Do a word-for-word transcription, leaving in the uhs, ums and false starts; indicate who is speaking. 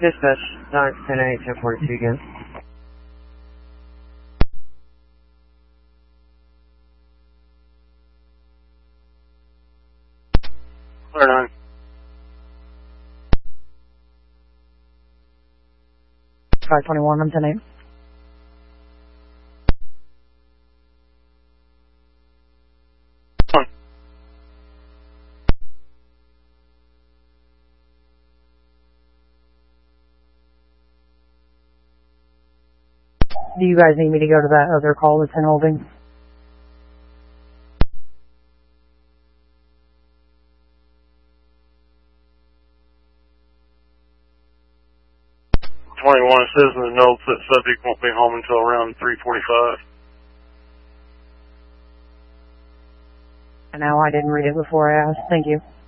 Speaker 1: Dispatch, nine ten eight, ten forty-two again.
Speaker 2: Clear nine.
Speaker 3: five twenty-one, one ten eight.
Speaker 2: One.
Speaker 3: Do you guys need me to go to that other call that's in holding?
Speaker 2: twenty-one, it says in the notes that subject won't be home until around three forty-five.
Speaker 3: And now I didn't read it before I asked. Thank you.